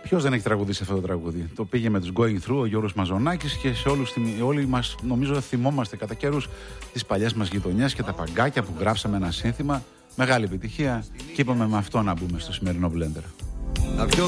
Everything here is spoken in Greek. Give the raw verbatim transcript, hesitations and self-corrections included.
Ποιος δεν έχει τραγουδήσει αυτό το τραγούδι? Το πήγε με τους Going Through ο Γιώργος Μαζονάκης και σε όλους, όλοι μας νομίζω θυμόμαστε κατά καιρούς τις παλιές μας γειτονιές και τα παγκάκια που γράψαμε ένα σύνθημα. Μεγάλη επιτυχία και είπαμε με αυτό να μπούμε στο σημερινό Blender.